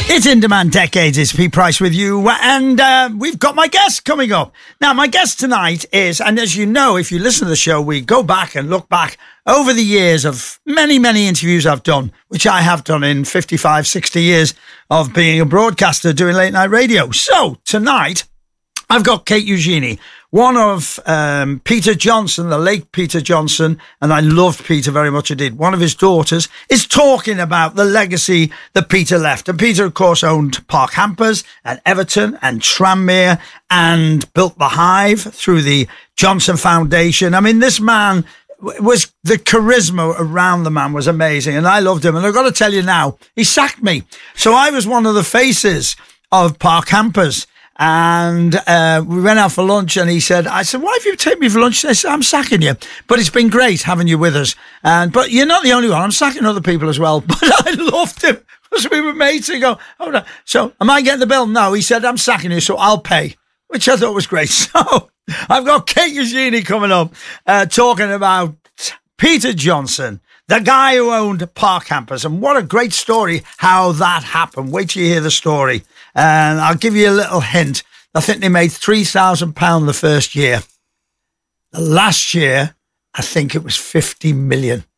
It's In Demand Decades. It's Pete Price with you, and we've got my guest coming up. Now, my guest tonight is, and as you know, if you listen to the show, we go back and look back over the years of many, many interviews I've done, which I have done in 55, 60 years of being a broadcaster doing late night radio. So tonight, I've got Kate Eugenie, one of Peter Johnson, the late Peter Johnson, and I loved Peter very much indeed. One of his daughters is talking about the legacy that Peter left. And Peter, of course, owned Park Hampers and Everton and Tranmere and built the Hive through the Johnson Foundation. I mean, this man was, the charisma around the man was amazing, and I loved him. And I've got to tell you now, he sacked me. So I was one of the faces of Park Hampers. And we went out for lunch, and I said, why have you taken me for lunch? I said, I'm sacking you. But it's been great having you with us. But you're not the only one. I'm sacking other people as well. But I loved him because we were mates. He go, hold on. So am I getting the bill? No, he said, I'm sacking you, so I'll pay, which I thought was great. So I've got Kate Eugenie coming up, talking about Peter Johnson, the guy who owned Park Hampers. And what a great story how that happened. Wait till you hear the story. And I'll give you a little hint. I think they made £3,000 the first year. The last year, I think it was 50 million.